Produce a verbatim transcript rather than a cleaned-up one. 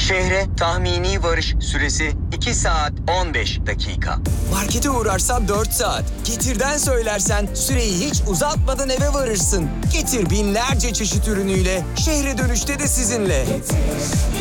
Şehre tahmini varış süresi iki saat on beş dakika. Markete uğrarsan dört saat. Getir'den söylersen süreyi hiç uzatmadan eve varırsın. Getir binlerce çeşit ürünüyle şehre dönüşte de sizinle.